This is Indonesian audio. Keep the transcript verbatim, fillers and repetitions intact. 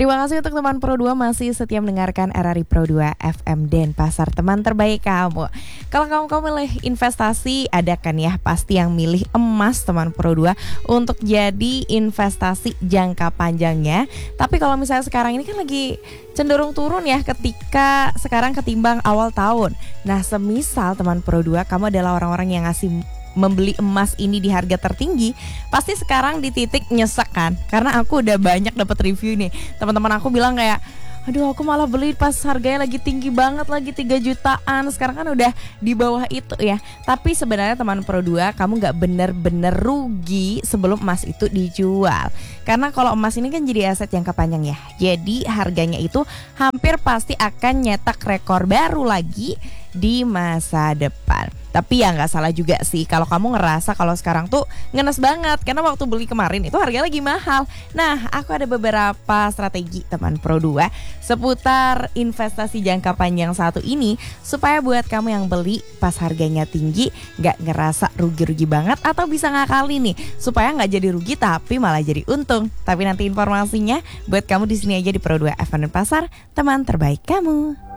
Terima kasih untuk teman Pro dua masih setia mendengarkan R R I Pro dua F M Denpasar, teman terbaik kamu. Kalau kamu kamu milih investasi, ada kan ya pasti yang milih emas teman Pro dua untuk jadi investasi jangka panjangnya. Tapi kalau misalnya sekarang ini kan lagi cenderung turun ya ketika sekarang ketimbang awal tahun. Nah, semisal teman Pro dua kamu adalah orang-orang yang ngasih membeli emas ini di harga tertinggi, pasti sekarang di titik nyesek kan? Karena aku udah banyak dapat review nih. Teman-teman aku bilang kayak, aduh aku malah beli pas harganya lagi tinggi banget, lagi tiga jutaan. Sekarang kan udah di bawah itu ya. Tapi sebenarnya teman Pro dua, kamu gak bener-bener rugi sebelum emas itu dijual. Karena kalau emas ini kan jadi aset jangka panjang ya. Jadi harganya itu hampir pasti akan nyetak rekor baru lagi di masa depan. Tapi ya gak salah juga sih kalau kamu ngerasa kalau sekarang tuh ngenes banget karena waktu beli kemarin itu harganya lagi mahal. Nah, aku ada beberapa strategi teman Pro dua seputar investasi jangka panjang satu ini supaya buat kamu yang beli pas harganya tinggi gak ngerasa rugi-rugi banget atau bisa ngakalin nih supaya gak jadi rugi tapi malah jadi untung. Tapi nanti informasinya buat kamu di sini aja di Pro dua F M Denpasar, teman terbaik kamu.